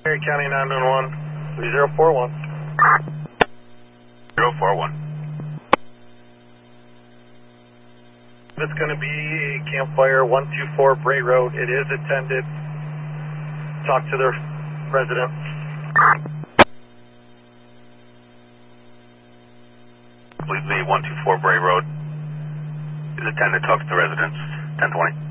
Perry County 911, 3041. 041. It's going to be Campfire 124 Bray Road. It is attended. Talk to the resident. I believe the 124 Bray Road is attended. Talk to the residents. 1020.